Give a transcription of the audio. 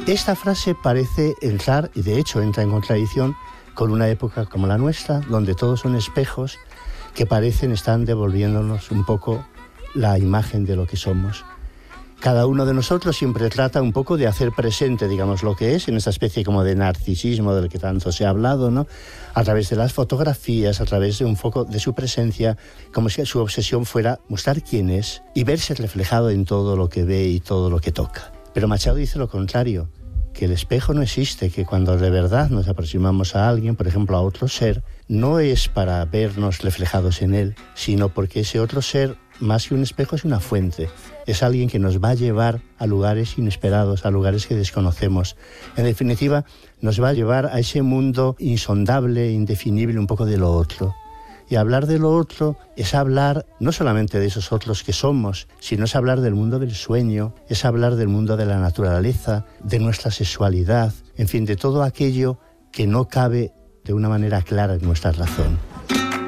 Esta frase parece entrar, y de hecho entra en contradicción, con una época como la nuestra, donde todos son espejos que parecen estar devolviéndonos un poco la imagen de lo que somos. Cada uno de nosotros siempre trata un poco de hacer presente, digamos, lo que es, en esta especie como de narcisismo del que tanto se ha hablado, ¿no? A través de las fotografías, a través de un foco de su presencia, como si su obsesión fuera mostrar quién es y verse reflejado en todo lo que ve y todo lo que toca. Pero Machado dice lo contrario, que el espejo no existe, que cuando de verdad nos aproximamos a alguien, por ejemplo a otro ser, no es para vernos reflejados en él, sino porque ese otro ser, más que un espejo, es una fuente. Es alguien que nos va a llevar a lugares inesperados, a lugares que desconocemos. En definitiva, nos va a llevar a ese mundo insondable, indefinible, un poco de lo otro. Y hablar de lo otro es hablar no solamente de esos otros que somos, sino es hablar del mundo del sueño, es hablar del mundo de la naturaleza, de nuestra sexualidad, en fin, de todo aquello que no cabe de una manera clara en nuestra razón.